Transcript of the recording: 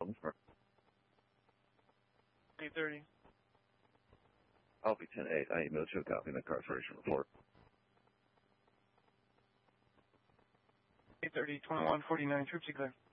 confirm. 8:30. Alpha 10-8, I emailed you a copy of the incarceration report. 8:30, 2149, troops declare.